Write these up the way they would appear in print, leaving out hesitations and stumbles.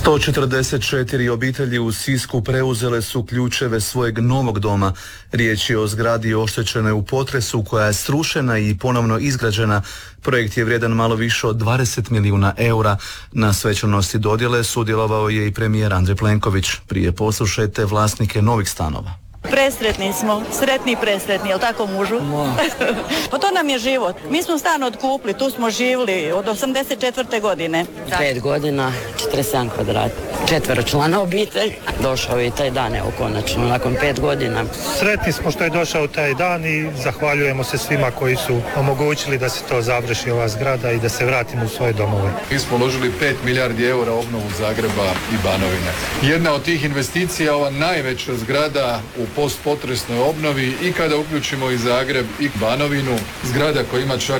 144 obitelji u Sisku preuzele su ključeve svojeg novog doma. Riječ je o zgradi oštećenoj u potresu koja je srušena i ponovno izgrađena. Projekt je vrijedan malo više od 20 milijuna eura. Na svečanosti dodjele sudjelovao je i premijer Andrej Plenković. Prije poslušajte vlasnike novih stanova. Presretni smo, sretni i presretni, jel tako mužu? Pa to nam je život. Mi smo stan otkupili, tu smo živjeli od 84. godine. 5 godina, 47 kvadrata, 4-člana obitelj. Došao je i taj dan, evo konačno, nakon 5 godina. Sretni smo što je došao taj dan i zahvaljujemo se svima koji su omogućili da se to završi ova zgrada i da se vratimo u svoje domove. Mi smo uložili 5 milijardi eura u obnovu Zagreba i Banovine. Jedna od tih investicija, ova najveća zgrada u postpotresnoj obnovi i kada uključimo i Zagreb i Banovinu, zgrada koja ima čak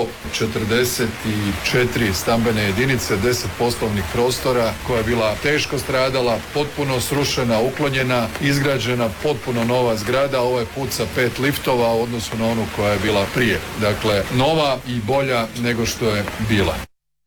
144 stambene jedinice, 10 poslovnih prostora, koja je bila teško stradala, potpuno srušena, uklonjena, izgrađena, potpuno nova zgrada, ovaj put sa 5 liftova u odnosu na onu koja je bila prije. Dakle, nova i bolja nego što je bila.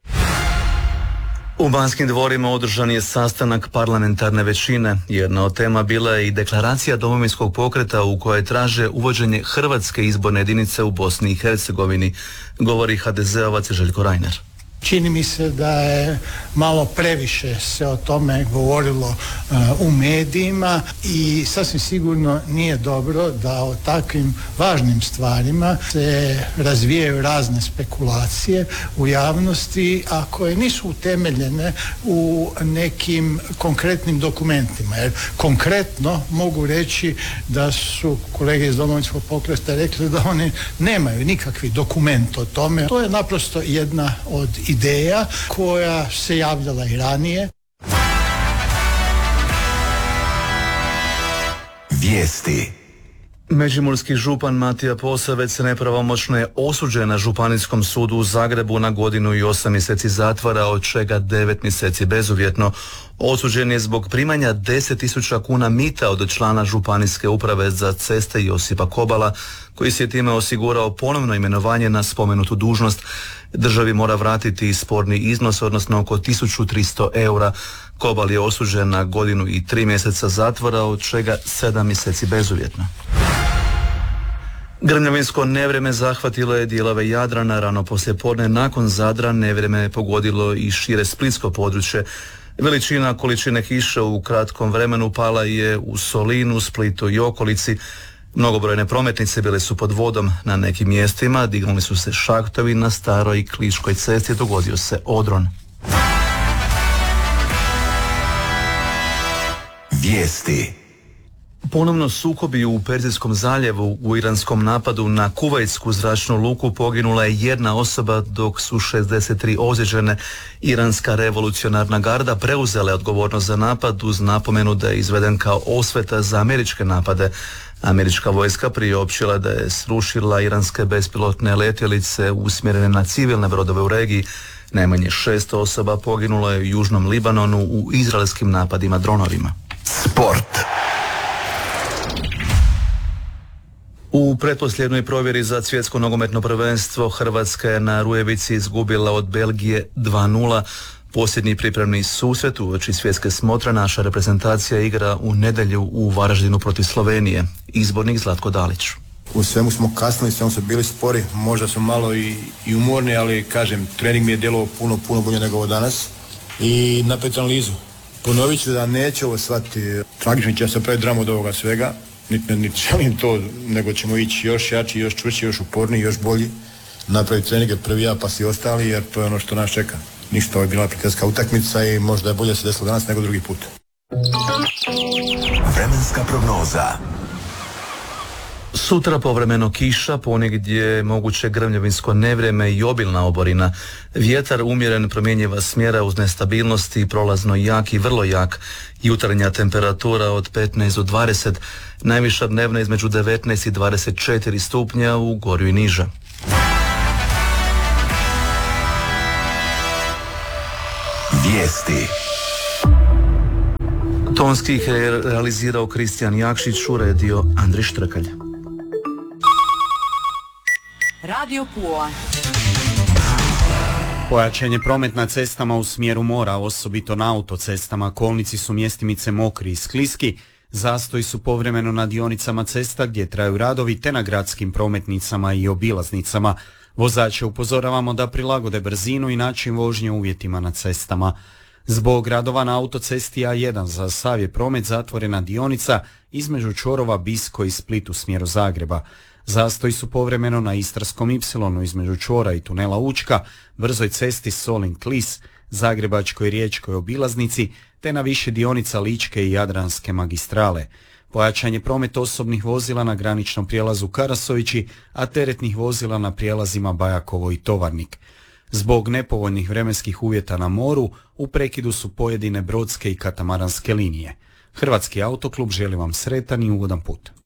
U Banskim dvorima održan je sastanak parlamentarne većine. Jedna od tema bila je i deklaracija Domovinskog pokreta u kojoj traže uvođenje hrvatske izborne jedinice u Bosni i Hercegovini, govori HDZ-ovac Željko Reiner. Čini mi se da je malo previše se o tome govorilo u medijima i sasvim sigurno nije dobro da o takvim važnim stvarima se razvijaju razne spekulacije u javnosti, a koje nisu utemeljene u nekim konkretnim dokumentima. Jer konkretno mogu reći da su kolege iz Domovinskog pokreta rekli da oni nemaju nikakvi dokument o tome. To je naprosto jedna od ideja koja se javljala i ranije. Vijesti. Međimurski župan Matija Posavec nepravomoćno je osuđen na Županijskom sudu u Zagrebu na 1 godinu i 8 mjeseci zatvora, od čega 9 mjeseci bezuvjetno. Osuđen je zbog primanja 10.000 kuna mita od člana Županijske uprave za ceste Josipa Kobala, koji se time osigurao ponovno imenovanje na spomenutu dužnost. Državi mora vratiti sporni iznos, odnosno oko 1.300 eura. Kobal je osuđen na 1 godinu i 3 mjeseca zatvora, od čega 7 mjeseci bezuvjetno. Grmljavinsko nevrijeme zahvatilo je dijelove Jadrana rano poslijepodne. Nakon Zadra nevrijeme je pogodilo i šire splitsko područje. Veličina količine kiše u kratkom vremenu pala je u Solinu, Splitu i okolici. Mnogobrojne prometnice bile su pod vodom na nekim mjestima, dignuli su se šahtovi na staroj Kliškoj cesti, dogodio se odron. Vijesti. Ponovno sukobi u Perzijskom zaljevu. U iranskom napadu na kuvajtsku zračnu luku poginula je 1 osoba, dok su 63 ozlijeđene. Iranska revolucionarna garda preuzela je odgovornost za napad uz napomenu da je izveden kao osveta za američke napade. Američka vojska priopćila da je srušila iranske bespilotne letjelice usmjerene na civilne brodove u regiji. Najmanje 6 osoba poginulo je u Južnom Libanonu u izraelskim napadima dronovima. Sport. U pretposljednoj provjeri za svjetsko nogometno prvenstvo Hrvatska je na Rujevici izgubila od Belgije 2:0. Posljednji pripremni susret uoči svjetske smotre naša reprezentacija igra u nedjelju u Varaždinu protiv Slovenije. Izbornik Zlatko Dalić. U svemu smo kasnili, svemu smo bili spori, možda smo malo i umorni, ali kažem, trening mi je djelovao puno bolje nego ovo danas i napet analizu. Ponovit ću da neće ovo shvatiti tragično, će se pravi dramu od ovoga svega, niti želim to, nego ćemo ići još jači, još čvršći, još uporniji, još bolji, napraviti treninge prvi ja pa svi ostali, jer to je ono što nas čeka. Ništa, ovo je bila prijateljska utakmica i možda je bolje se desilo danas nego drugi put. Vremenska prognoza. Sutra povremeno kiša, ponegdje moguće grmljavinsko nevrijeme i obilna oborina. Vjetar umjeren, promjenjiva smjera uz nestabilnosti, prolazno jak i vrlo jak. Jutarnja temperatura od 15 do 20, najviša dnevna između 19 i 24 stupnja, u Gorju i niže. Vijesti. Tonski ih je realizirao Kristijan Jakšić, uredio Andri Štrkalj. Radio Pula. Pojačan je promet na cestama u smjeru mora, osobito na autocestama. Kolnici su mjestimice mokri i skliski, zastoji su povremeno na dionicama cesta gdje traju radovi te na gradskim prometnicama i obilaznicama. Vozače upozoravamo da prilagode brzinu i način vožnje uvjetima na cestama. Zbog radova na autocesti A1 za sav je promet zatvorena dionica između čvorova Bisko i Split u smjeru Zagreba. Zastoji su povremeno na Istarskom Y između čvora i tunela Učka, brzoj cesti Solin-Klis, Zagrebačkoj riječkoj obilaznici, te na više dionica Ličke i Jadranske magistrale. Pojačan je promet osobnih vozila na graničnom prijelazu Karasovići, a teretnih vozila na prijelazima Bajakovo i Tovarnik. Zbog nepovoljnih vremenskih uvjeta na moru, u prekidu su pojedine brodske i katamaranske linije. Hrvatski autoklub želi vam sretan i ugodan put.